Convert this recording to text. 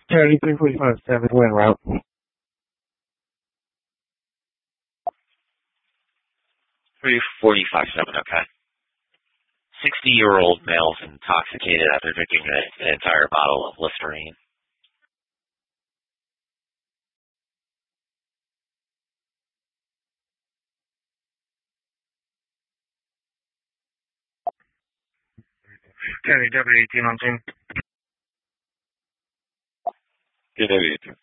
Charlie 345-7, win route. 345-7, okay. 60-year-old male's intoxicated after drinking an entire bottle of Listerine. Charlie W18 on team. KW18.